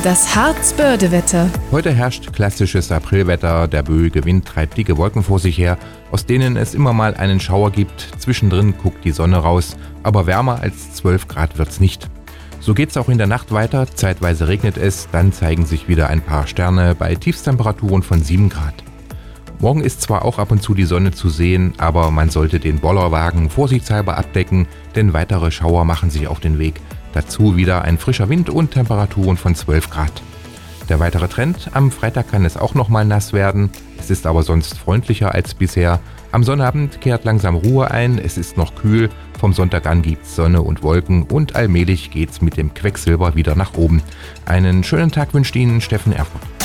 Das Harz-Börde-Wetter. Heute herrscht klassisches Aprilwetter. Der böige Wind treibt dicke Wolken vor sich her, aus denen es immer mal einen Schauer gibt. Zwischendrin guckt die Sonne raus, aber wärmer als 12 Grad wird's nicht. So geht's auch in der Nacht weiter. Zeitweise regnet es, dann zeigen sich wieder ein paar Sterne bei Tiefstemperaturen von 7 Grad. Morgen ist zwar auch ab und zu die Sonne zu sehen, aber man sollte den Bollerwagen vorsichtshalber abdecken, denn weitere Schauer machen sich auf den Weg. Dazu wieder ein frischer Wind und Temperaturen von 12 Grad. Der weitere Trend: am Freitag kann es auch nochmal nass werden. Es ist aber sonst freundlicher als bisher. Am Sonnabend kehrt langsam Ruhe ein, es ist noch kühl. Vom Sonntag an gibt's Sonne und Wolken und allmählich geht's mit dem Quecksilber wieder nach oben. Einen schönen Tag wünscht Ihnen Steffen Erfurt.